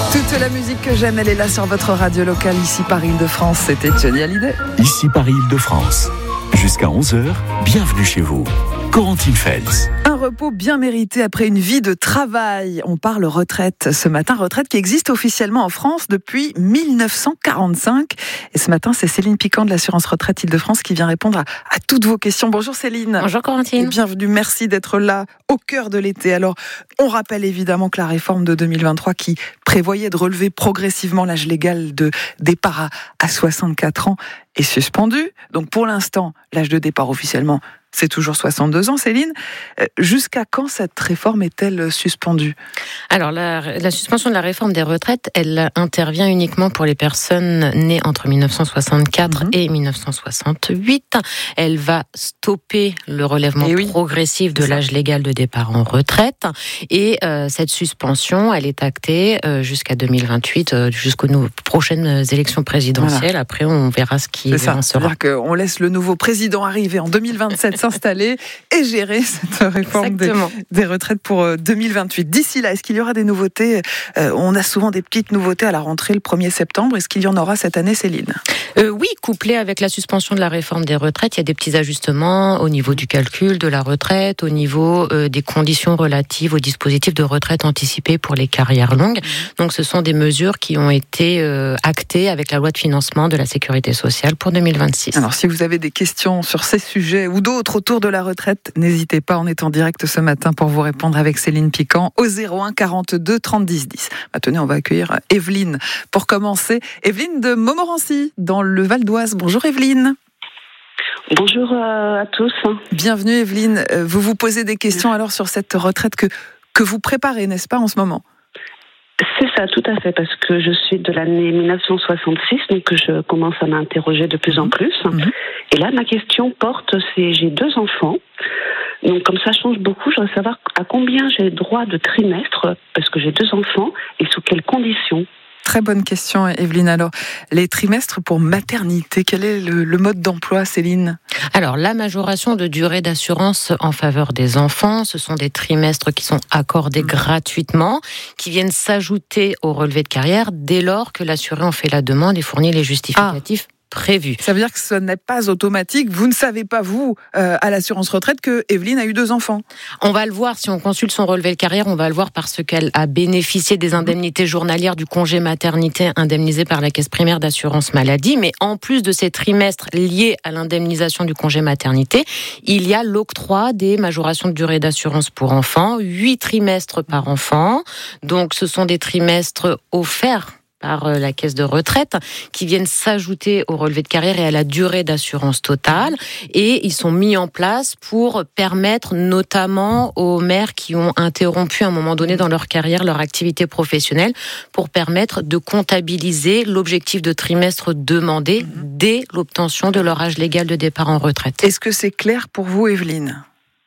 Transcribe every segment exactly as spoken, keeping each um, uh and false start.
Toute la musique que j'aime, elle est là sur votre radio locale, ici par Île-de-France. C'était Johnny Hallyday. Ici par Île-de-France. Jusqu'à onze heures, bienvenue chez vous. Corentine Feltz. Un repos bien mérité après une vie de travail. On parle retraite ce matin, retraite qui existe officiellement en France depuis mille neuf cent quarante-cinq. Et ce matin, c'est Céline Piquant de l'assurance retraite Île-de-France qui vient répondre à, à toutes vos questions. Bonjour Céline. Bonjour Corentine. Et bienvenue, merci d'être là au cœur de l'été. Alors, on rappelle évidemment que la réforme de deux mille vingt-trois qui prévoyait de relever progressivement l'âge légal de départ à, à soixante-quatre ans est suspendue. Donc pour l'instant, l'âge de départ officiellement, c'est toujours soixante-deux ans, Céline. Jusqu'à quand cette réforme est-elle suspendue ? Alors, la, la suspension de la réforme des retraites, elle intervient uniquement pour les personnes nées entre mille neuf cent soixante-quatre mmh. et mille neuf cent soixante-huit. Elle va stopper le relèvement oui, progressif de l'âge légal de départ en retraite. Et euh, cette suspension, elle est actée euh, jusqu'à deux mille vingt-huit, euh, jusqu'aux nou- prochaines élections présidentielles. Voilà. Après, on verra ce qui c'est en sera. C'est-à-dire qu'on laisse le nouveau président arriver en deux mille vingt-sept s'installer et gérer cette réforme des, des retraites pour deux mille vingt-huit. D'ici là, est-ce qu'il y aura des nouveautés ? euh, On a souvent des petites nouveautés à la rentrée le premier septembre. Est-ce qu'il y en aura cette année, Céline ? euh, Oui, couplé avec la suspension de la réforme des retraites, il y a des petits ajustements au niveau du calcul de la retraite, au niveau euh, des conditions relatives au dispositif de retraite anticipée pour les carrières longues. Donc ce sont des mesures qui ont été euh, actées avec la loi de financement de la sécurité sociale pour deux mille vingt-six. Alors si vous avez des questions sur ces sujets ou d'autres autour de la retraite, n'hésitez pas, on est en direct ce matin pour vous répondre avec Céline Piquant au zéro un quarante-deux trente dix dix. Maintenant, on va accueillir Evelyne pour commencer. Evelyne de Montmorency, dans le Val d'Oise. Bonjour Evelyne. Bonjour à tous. Bienvenue Evelyne. Vous vous posez des questions alors sur cette retraite que, que vous préparez, n'est-ce pas, en ce moment ? C'est ça, tout à fait, parce que je suis de l'année mille neuf cent soixante-six, donc je commence à m'interroger de plus en plus. Mmh. Et là, ma question porte, c'est j'ai deux enfants, donc comme ça change beaucoup, je voudrais savoir à combien j'ai droit de trimestre, parce que j'ai deux enfants, et sous quelles conditions. Très bonne question, Evelyne. Alors, les trimestres pour maternité, quel est le, le mode d'emploi, Céline ? Alors, la majoration de durée d'assurance en faveur des enfants, ce sont des trimestres qui sont accordés mmh. gratuitement, qui viennent s'ajouter au relevé de carrière dès lors que l'assuré en fait la demande et fournit les justificatifs. Ah. Prévu. Ça veut dire que ce n'est pas automatique. Vous ne savez pas, vous, euh, à l'assurance retraite, que Evelyne a eu deux enfants. On va le voir, si on consulte son relevé de carrière, on va le voir parce qu'elle a bénéficié des indemnités journalières du congé maternité indemnisé par la caisse primaire d'assurance maladie. Mais en plus de ces trimestres liés à l'indemnisation du congé maternité, il y a l'octroi des majorations de durée d'assurance pour enfants, huit trimestres par enfant. Donc ce sont des trimestres offerts par la caisse de retraite, qui viennent s'ajouter au relevé de carrière et à la durée d'assurance totale. Et ils sont mis en place pour permettre notamment aux mères qui ont interrompu à un moment donné dans leur carrière leur activité professionnelle, pour permettre de comptabiliser l'objectif de trimestre demandé dès l'obtention de leur âge légal de départ en retraite. Est-ce que c'est clair pour vous, Evelyne ?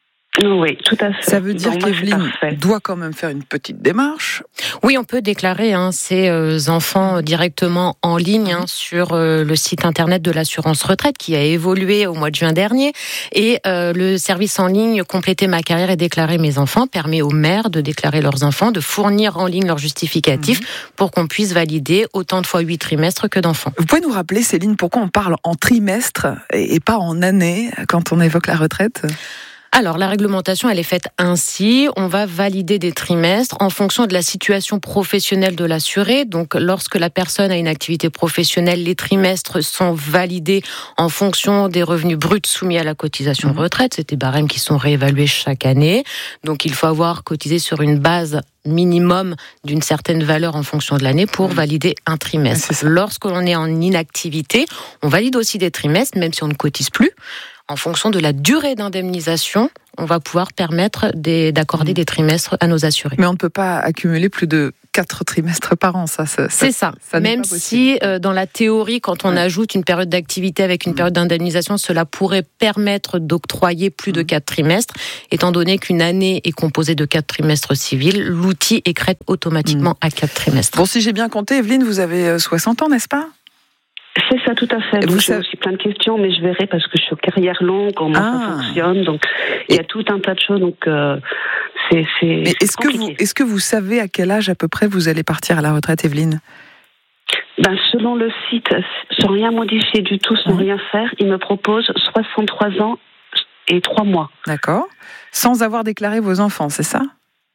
Oui, tout à fait. Ça veut dire bon, qu'Evelyne doit quand même faire une petite démarche. Oui, on peut déclarer hein, ses euh, enfants directement en ligne hein, sur euh, le site internet de l'assurance retraite qui a évolué au mois de juin dernier. Et euh, le service en ligne Compléter ma carrière et déclarer mes enfants permet aux mères de déclarer leurs enfants, de fournir en ligne leurs justificatifs mmh. pour qu'on puisse valider autant de fois huit trimestres que d'enfants. Vous pouvez nous rappeler, Céline, pourquoi on parle en trimestre et pas en année quand on évoque la retraite ? Alors, la réglementation, elle est faite ainsi. On va valider des trimestres en fonction de la situation professionnelle de l'assuré. Donc, lorsque la personne a une activité professionnelle, les trimestres sont validés en fonction des revenus bruts soumis à la cotisation mmh. retraite. C'est des barèmes qui sont réévalués chaque année. Donc, il faut avoir cotisé sur une base minimum d'une certaine valeur en fonction de l'année pour mmh. valider un trimestre. Lorsque l'on est en inactivité, on valide aussi des trimestres, même si on ne cotise plus. En fonction de la durée d'indemnisation, on va pouvoir permettre des, d'accorder des trimestres à nos assurés. Mais on ne peut pas accumuler plus de quatre trimestres par an, ça. ça c'est ça. ça Même si, euh, dans la théorie, quand on ouais. ajoute une période d'activité avec une mmh. période d'indemnisation, cela pourrait permettre d'octroyer plus mmh. de quatre trimestres. Étant donné qu'une année est composée de quatre trimestres civils, l'outil écrète automatiquement mmh. à quatre trimestres. Bon, si j'ai bien compté, Evelyne, vous avez soixante ans, n'est-ce pas ? C'est ça, tout à fait. Donc, vous j'ai savez... aussi plein de questions, mais je verrai parce que je suis au carrière longue, comment ah. ça fonctionne. Donc, il y a tout un tas de choses. Donc, euh, c'est, c'est, mais c'est est-ce que vous, est-ce que vous savez à quel âge à peu près vous allez partir à la retraite, Evelyne? Ben, selon le site, sans rien modifier du tout, sans mmh. rien faire, il me propose soixante-trois ans et trois mois. D'accord. Sans avoir déclaré vos enfants, c'est ça?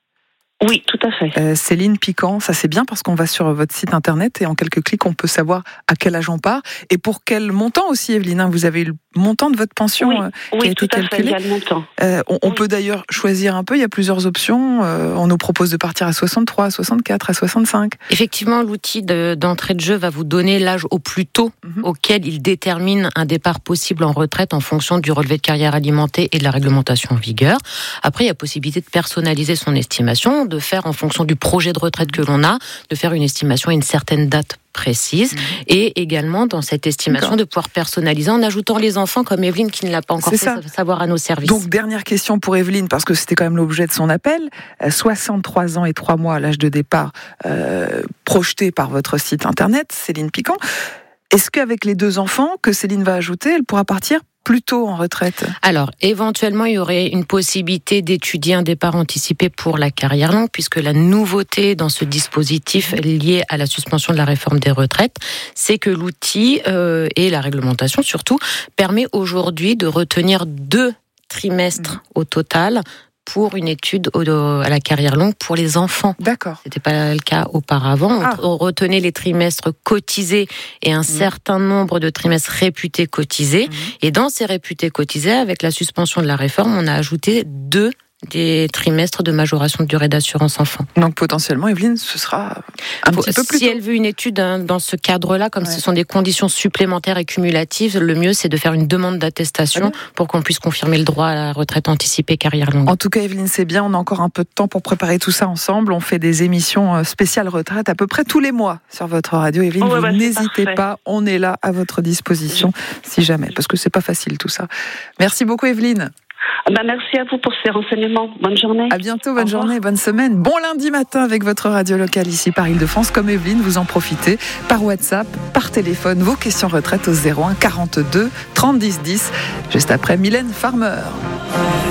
Oui, tout à fait. Euh, Céline Piquant, ça c'est bien parce qu'on va sur votre site internet et en quelques clics on peut savoir à quel âge on part et pour quel montant aussi, Evelyne. Vous avez eu le montant de votre pension oui, euh, qui oui, a été tout à calculé. Fait, il y a le montant. Euh, on, on oui. peut d'ailleurs choisir un peu, il y a plusieurs options. Euh, on nous propose de partir à soixante-trois, à soixante-quatre, à soixante-cinq. Effectivement, l'outil de, d'entrée de jeu va vous donner l'âge au plus tôt mm-hmm. auquel il détermine un départ possible en retraite en fonction du relevé de carrière alimenté et de la réglementation en vigueur. Après, il y a possibilité de personnaliser son estimation, de faire en fonction du projet de retraite que l'on a, de faire une estimation à une certaine date précise, mmh. et également dans cette estimation D'accord. de pouvoir personnaliser en ajoutant les enfants comme Evelyne qui ne l'a pas encore C'est fait ça. savoir à nos services. Donc dernière question pour Evelyne, parce que c'était quand même l'objet de son appel, soixante-trois ans et trois mois à l'âge de départ euh, projeté par votre site internet, Céline Piquant. Est-ce qu'avec les deux enfants que Céline va ajouter, elle pourra partir plus tôt en retraite? Alors, éventuellement, il y aurait une possibilité d'étudier un départ anticipé pour la carrière longue, puisque la nouveauté dans ce dispositif lié à la suspension de la réforme des retraites, c'est que l'outil euh, et la réglementation surtout permet aujourd'hui de retenir deux trimestres mmh. au total pour une étude à la carrière longue pour les enfants. D'accord. C'était pas le cas auparavant. Ah. On retenait les trimestres cotisés et un mmh. certain nombre de trimestres réputés cotisés. Mmh. Et dans ces réputés cotisés, avec la suspension de la réforme, on a ajouté deux des trimestres de majoration de durée d'assurance enfant. Donc potentiellement, Evelyne, ce sera un Faut, petit peu plus Si tôt. Elle veut une étude hein, dans ce cadre-là, comme ouais. ce sont des conditions supplémentaires et cumulatives, le mieux c'est de faire une demande d'attestation ouais. pour qu'on puisse confirmer le droit à la retraite anticipée carrière longue. En tout cas, Evelyne, c'est bien, on a encore un peu de temps pour préparer tout ça ensemble. On fait des émissions spéciales retraite à peu près tous les mois sur votre radio. Evelyne, oh, ouais, vous bah, n'hésitez parfait. pas, on est là à votre disposition si jamais, parce que c'est pas facile tout ça. Merci beaucoup, Evelyne. Ben merci à vous pour ces renseignements. Bonne journée. À bientôt, bonne journée, bonne semaine. Bon lundi matin avec votre radio locale ici par Île-de-France. Comme Evelyne, vous en profitez par WhatsApp, par téléphone. Vos questions retraite au zéro un quarante-deux trente dix dix. Juste après Mylène Farmer.